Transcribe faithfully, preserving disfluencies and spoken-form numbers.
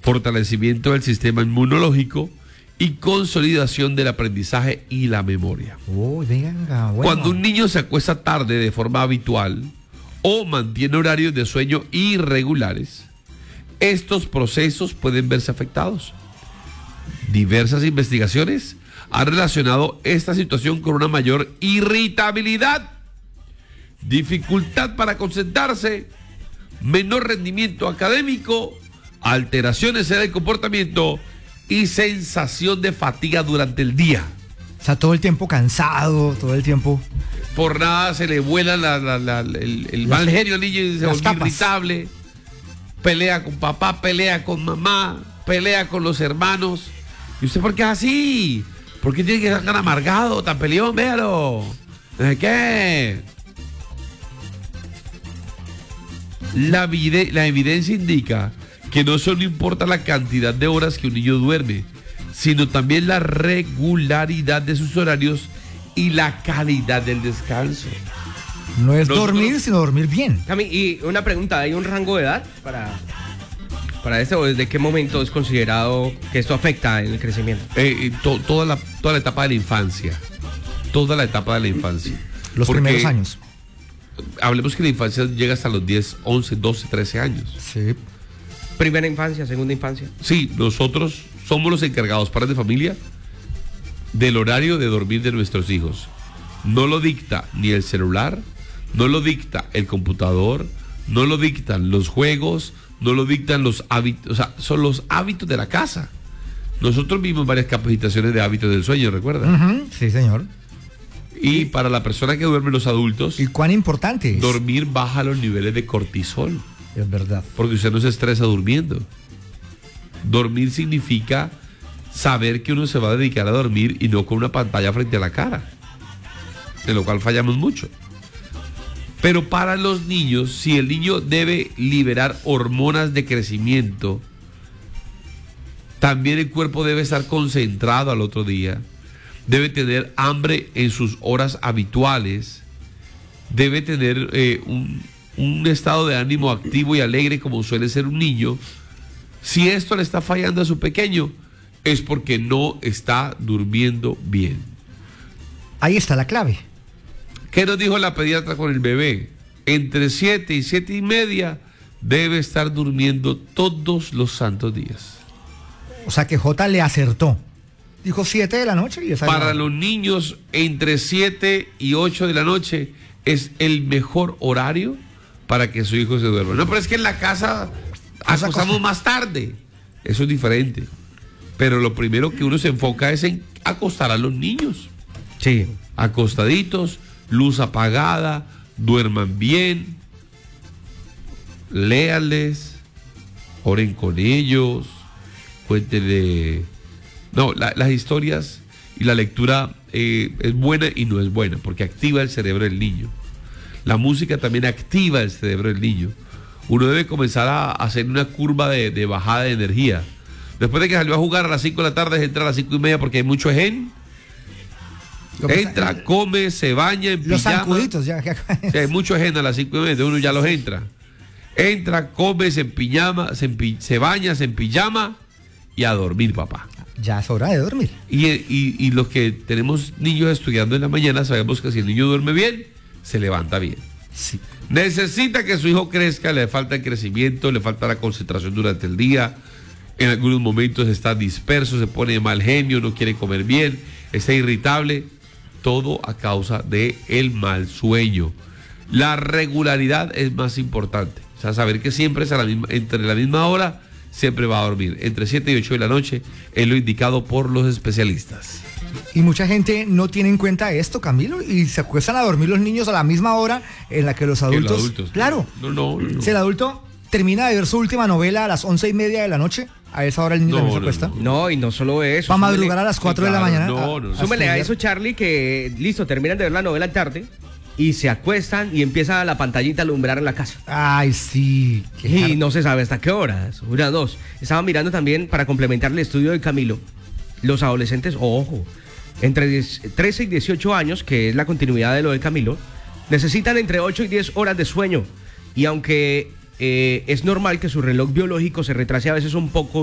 fortalecimiento del sistema inmunológico y consolidación del aprendizaje y la memoria. Oh, venga, bueno. Cuando un niño se acuesta tarde de forma habitual o mantiene horarios de sueño irregulares, estos procesos pueden verse afectados. Diversas investigaciones han relacionado esta situación con una mayor irritabilidad, dificultad para concentrarse, menor rendimiento académico, alteraciones en el comportamiento y sensación de fatiga durante el día. O sea, todo el tiempo cansado, todo el tiempo. Por nada se le vuela la, la, la, el, el Las- mal genio al niño y se las vuelve tapas. irritable. Pelea con papá, pelea con mamá, pelea con los hermanos. ¿Y usted por qué es así? ¿Por qué tiene que estar tan amargado, tan peleón? Véalo. ¿De qué? La, vide- la evidencia indica que no solo importa la cantidad de horas que un niño duerme, sino también la regularidad de sus horarios y la calidad del descanso. No es Nosotros- dormir, sino dormir bien. Cami, y una pregunta, ¿hay un rango de edad para, para esto? ¿O desde qué momento es considerado que esto afecta en el crecimiento? Eh, eh, to- toda, la, toda la etapa de la infancia. Toda la etapa de la infancia. Los Porque primeros años. Hablemos que la infancia llega hasta los diez, once, doce, trece años. Sí. Primera infancia, segunda infancia. Sí, nosotros somos los encargados, padres de familia, del horario de dormir de nuestros hijos. No lo dicta ni el celular, no lo dicta el computador, no lo dictan los juegos, no lo dictan los hábitos, o sea, son los hábitos de la casa. Nosotros vimos varias capacitaciones de hábitos del sueño, ¿recuerda? Ujú, sí, señor. Y para la persona que duerme, los adultos, ¿Y cuán importante es? dormir baja los niveles de cortisol, Es verdad. porque usted no se estresa durmiendo. Dormir significa saber que uno se va a dedicar a dormir y no con una pantalla frente a la cara, en lo cual fallamos mucho. Pero para los niños, si el niño debe liberar hormonas de crecimiento, también el cuerpo debe estar concentrado al otro día, debe tener hambre en sus horas habituales, debe tener eh, un, un estado de ánimo activo y alegre como suele ser un niño. Si esto le está fallando a su pequeño, es porque no está durmiendo bien. Ahí está la clave. ¿Qué nos dijo la pediatra con el bebé? Entre siete y siete y media debe estar durmiendo todos los santos días. O sea que J le acertó. Dijo siete de la noche y esa Para era- los niños, entre siete y ocho de la noche es el mejor horario para que su hijo se duerma. No, pero es que en la casa Cosa, acostamos cosa. más tarde. Eso es diferente. Pero lo primero que uno se enfoca es en acostar a los niños. Sí. Acostaditos, luz apagada, duerman bien, léanles, oren con ellos, cuéntenle. No, la- las historias y la lectura eh, es buena y no es buena, porque activa el cerebro del niño. La música también activa el cerebro del niño. Uno debe comenzar a hacer una curva de, de bajada de energía. Después de que salió a jugar a las cinco de la tarde, entra a las cinco y media porque hay mucho gen. Lo que Entra, pasa- come, se baña en Los pijama. zancuditos ya. Sí, hay mucho gen a las cinco y media, entonces uno ya los entra. Entra, come, se empillama, se, empi- se baña, se empillama y a dormir, papá. Ya es hora de dormir. Y, y, y los que tenemos niños estudiando en la mañana sabemos que si el niño duerme bien, se levanta bien. Sí. Necesita que su hijo crezca, le falta el crecimiento, le falta la concentración durante el día. En algunos momentos está disperso, se pone de mal genio, no quiere comer bien, está irritable. Todo a causa de el mal sueño. La regularidad es más importante. O sea, saber que siempre es a la misma, entre la misma hora, siempre va a dormir. Entre siete y ocho de la noche es lo indicado por los especialistas. Y mucha gente no tiene en cuenta esto, Camilo, y se acuestan a dormir los niños a la misma hora en la que los Que adultos. los adultos. Claro. No, no, no. no. Si el adulto termina de ver su última novela a las once y media de la noche, a esa hora el niño No, también se no, acuesta. no. No, y no solo eso. Va a súmele- madrugar a las cuatro de la claro, mañana. no, a- no. a Súmele a estudiar. eso, Charlie, que listo, terminan de ver la novela tarde y se acuestan y empieza la pantallita a alumbrar en la casa. Ay, sí. qué Y jar- no se sabe hasta qué horas. Una, dos. Estaba mirando también para complementar el estudio de Camilo. Los adolescentes, ojo, entre diez trece y dieciocho años, que es la continuidad de lo de Camilo, necesitan entre ocho y diez horas de sueño. Y aunque eh, es normal que su reloj biológico se retrase a veces un poco